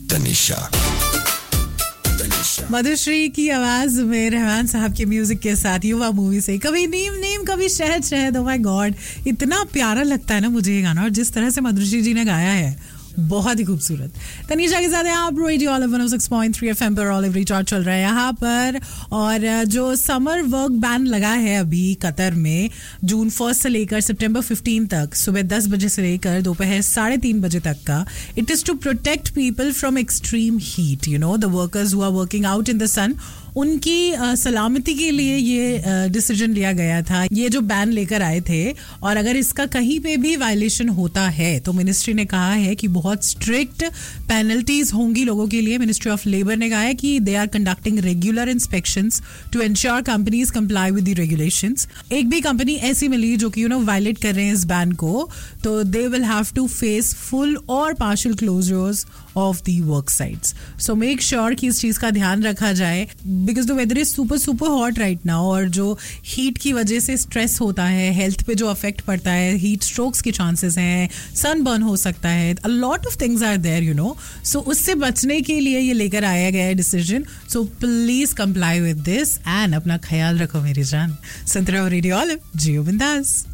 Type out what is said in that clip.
तनिषा मधुश्री की आवाज में रहमान साहब के म्यूजिक के साथ युवा मूवी से कभी नीम नीम कभी शहद शहद. ओह माय गॉड, इतना प्यारा लगता है ना मुझे ये गाना, और जिस तरह से मधुश्री जी ने गाया है बहुत ही खूबसूरत. तनीषा के साथ आप रेडियो ऑलिव 106.3 FM पर ऑलिव रिचार्ज चल रहा है यहाँ पर. और जो समर वर्क बैन लगा है अभी कतर में जून 1 से लेकर सितंबर 15 तक सुबह 10 बजे से लेकर दोपहर 3:30 बजे तक का, it is to protect people from extreme heat. You know, the workers who are working out in the सन, उनकी सलामती के लिए ये डिसीजन लिया गया था. ये जो बैन लेकर आए थे, और अगर इसका कहीं पे भी वायलेशन होता है तो मिनिस्ट्री ने कहा है कि बहुत स्ट्रिक्ट पेनल्टीज होंगी लोगों के लिए. मिनिस्ट्री ऑफ लेबर ने कहा है कि they are conducting regular inspections to ensure companies comply with the regulations. एक भी कंपनी ऐसी मिली जो कि वायलेट कर रहे हैं इस बैन को, तो they will have to face full और partial closures of the work sites. So make sure कि इस चीज का ध्यान रखा जाए, because the weather is super hot right now, और जो हीट की वजह से स्ट्रेस होता है, हेल्थ पे जो अफेक्ट पड़ता है, हीट स्ट्रोक्स के चांसेस हैं, सनबर्न हो सकता है, a lot of things are there you know. सो उससे बचने के लिए ये लेकर आया गया है decision. So please comply with this and अपना ख्याल रखो मेरी जान. सुनते रहो रेडियो ऑलिव, जियो बिंदास.